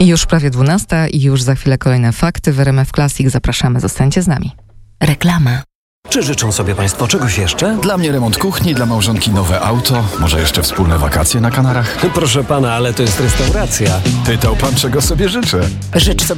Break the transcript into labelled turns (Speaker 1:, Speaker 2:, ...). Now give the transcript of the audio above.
Speaker 1: Już prawie 12 i już za chwilę kolejne fakty w RMF Classic. Zapraszamy, zostańcie z nami.
Speaker 2: Reklama.
Speaker 3: Czy życzą sobie Państwo czegoś jeszcze?
Speaker 4: Dla mnie remont kuchni, dla małżonki nowe auto, może jeszcze wspólne wakacje na Kanarach?
Speaker 3: Proszę pana, ale to jest restauracja.
Speaker 4: Pytał pan, czego sobie życzę.
Speaker 2: Życz sobie